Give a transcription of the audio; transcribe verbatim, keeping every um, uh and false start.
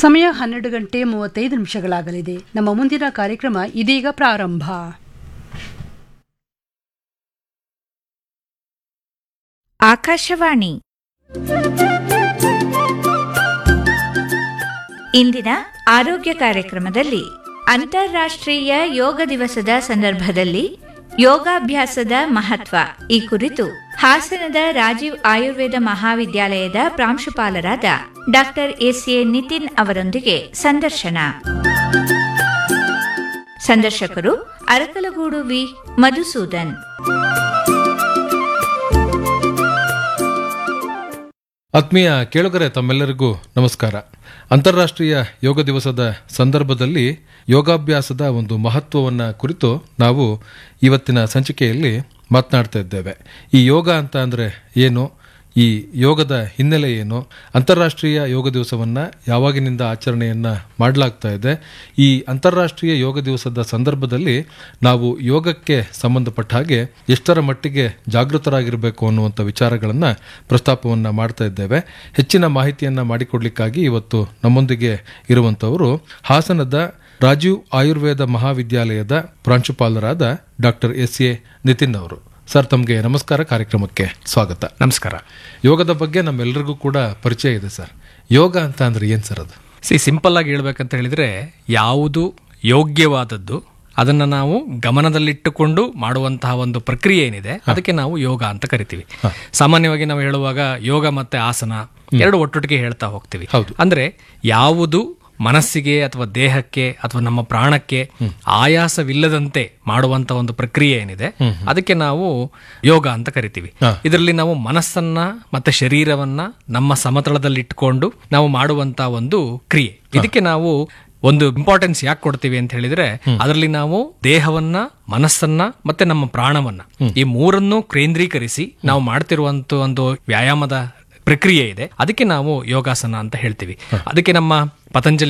ಸಮಯ ಹನ್ನೆರಡು ಗಂಟೆ ಮೂವತ್ತೈದು ನಿಮಿಷಗಳಾಗಲಿದೆ. ನಮ್ಮ ಮುಂದಿನ ಕಾರ್ಯಕ್ರಮ ಇದೀಗ ಪ್ರಾರಂಭ. ಆಕಾಶವಾಣಿ ಇಂದಿನ ಆರೋಗ್ಯ ಕಾರ್ಯಕ್ರಮದಲ್ಲಿ ಅಂತಾರಾಷ್ಟ್ರೀಯ ಯೋಗ ದಿವಸದ ಸಂದರ್ಭದಲ್ಲಿ ಯೋಗಾಭ್ಯಾಸದ ಮಹತ್ವ ಈ ಕುರಿತು ಹಾಸನದ ರಾಜೀವ್ ಆಯುರ್ವೇದ ಮಹಾವಿದ್ಯಾಲಯದ ಪ್ರಾಂಶುಪಾಲರಾದ ಡಾಕ್ಟರ್ ಎಸ್ ಎ ನಿತಿನ್ ಅವರೊಂದಿಗೆ ಸಂದರ್ಶನ. ಸಂದರ್ಶಕರು ಅರಕಲಗೂಡು ವಿ ಮಧುಸೂದನ್. ಆತ್ಮೀಯ ಕೇಳುಗರೆ, ತಮ್ಮೆಲ್ಲರಿಗೂ ನಮಸ್ಕಾರ. ಅಂತಾರಾಷ್ಟ್ರೀಯ ಯೋಗ ದಿವಸದ ಸಂದರ್ಭದಲ್ಲಿ ಯೋಗಾಭ್ಯಾಸದ ಒಂದು ಮಹತ್ವವನ್ನು ಕುರಿತು ನಾವು ಇವತ್ತಿನ ಸಂಚಿಕೆಯಲ್ಲಿ ಮಾತನಾಡ್ತಾ ಇದ್ದೇವೆ. ಈ ಯೋಗ ಅಂತ ಅಂದರೆ ಏನು, ಈ ಯೋಗದ ಹಿನ್ನೆಲೆ ಏನು, ಅಂತಾರಾಷ್ಟ್ರೀಯ ಯೋಗ ದಿವಸವನ್ನು ಯಾವಾಗಿನಿಂದ ಆಚರಣೆಯನ್ನು ಮಾಡಲಾಗ್ತಾ ಇದೆ, ಈ ಅಂತಾರಾಷ್ಟ್ರೀಯ ಯೋಗ ದಿವಸದ ಸಂದರ್ಭದಲ್ಲಿ ನಾವು ಯೋಗಕ್ಕೆ ಸಂಬಂಧಪಟ್ಟ ಹಾಗೆ ಎಷ್ಟರ ಮಟ್ಟಿಗೆ ಜಾಗೃತರಾಗಿರಬೇಕು ಅನ್ನುವಂಥ ವಿಚಾರಗಳನ್ನು ಪ್ರಸ್ತಾಪವನ್ನು ಮಾಡ್ತಾ ಇದ್ದೇವೆ. ಹೆಚ್ಚಿನ ಮಾಹಿತಿಯನ್ನು ಮಾಡಿಕೊಡ್ಲಿಕ್ಕಾಗಿ ಇವತ್ತು ನಮ್ಮೊಂದಿಗೆ ಇರುವಂಥವರು ಹಾಸನದ ರಾಜೀವ್ ಆಯುರ್ವೇದ ಮಹಾವಿದ್ಯಾಲಯದ ಪ್ರಾಂಶುಪಾಲರಾದ ಡಾಕ್ಟರ್ ಎಸ್ ಎ ನಿತಿನ್ ಅವರು. ಸರ್, ತಮಗೆ ನಮಸ್ಕಾರ, ಕಾರ್ಯಕ್ರಮಕ್ಕೆ ಸ್ವಾಗತ. ನಮಸ್ಕಾರ. ಯೋಗದ ಬಗ್ಗೆ ನಮ್ಮೆಲ್ಲರಿಗೂ ಕೂಡ ಪರಿಚಯ ಇದೆ ಸರ್. ಯೋಗ ಅಂತ ಅಂದ್ರೆ ಏನ್ ಸರ್? ಅದು ಸಿ ಸಿಂಪಲ್ ಆಗಿ ಹೇಳ್ಬೇಕಂತ ಹೇಳಿದ್ರೆ, ಯಾವುದು ಯೋಗ್ಯವಾದದ್ದು ಅದನ್ನ ನಾವು ಗಮನದಲ್ಲಿಟ್ಟುಕೊಂಡು ಮಾಡುವಂತಹ ಒಂದು ಪ್ರಕ್ರಿಯೆ ಏನಿದೆ ಅದಕ್ಕೆ ನಾವು ಯೋಗ ಅಂತ ಕರಿತೀವಿ. ಸಾಮಾನ್ಯವಾಗಿ ನಾವು ಹೇಳುವಾಗ ಯೋಗ ಮತ್ತೆ ಆಸನ ಎರಡು ಒಟ್ಟೊಟ್ಟಿಗೆ ಹೇಳ್ತಾ ಹೋಗ್ತೀವಿ. ಅಂದ್ರೆ ಯಾವುದು ಮನಸ್ಸಿಗೆ ಅಥವಾ ದೇಹಕ್ಕೆ ಅಥವಾ ನಮ್ಮ ಪ್ರಾಣಕ್ಕೆ ಆಯಾಸವಿಲ್ಲದಂತೆ ಮಾಡುವಂತ ಒಂದು ಪ್ರಕ್ರಿಯೆ ಏನಿದೆ ಅದಕ್ಕೆ ನಾವು ಯೋಗ ಅಂತ ಕರಿತೀವಿ. ಇದರಲ್ಲಿ ನಾವು ಮನಸ್ಸನ್ನ ಮತ್ತೆ ಶರೀರವನ್ನ ನಮ್ಮ ಸಮತಳದಲ್ಲಿಟ್ಕೊಂಡು ನಾವು ಮಾಡುವಂತ ಒಂದು ಕ್ರಿಯೆ. ಇದಕ್ಕೆ ನಾವು ಒಂದು ಇಂಪಾರ್ಟೆನ್ಸ್ ಯಾಕೆ ಕೊಡ್ತೀವಿ ಅಂತ ಹೇಳಿದ್ರೆ, ಅದರಲ್ಲಿ ನಾವು ದೇಹವನ್ನ, ಮನಸ್ಸನ್ನ ಮತ್ತೆ ನಮ್ಮ ಪ್ರಾಣವನ್ನ ಈ ಮೂರನ್ನು ಕೇಂದ್ರೀಕರಿಸಿ ನಾವು ಮಾಡ್ತಿರುವಂತ ಒಂದು ವ್ಯಾಯಾಮದ ಪ್ರಕ್ರಿಯೆ ಇದೆ. ಅದಕ್ಕೆ ನಾವು ಯೋಗಾಸನ ಅಂತ ಹೇಳ್ತೀವಿ. ಅದಕ್ಕೆ ನಮ್ಮ ಪತಂಜಲಿ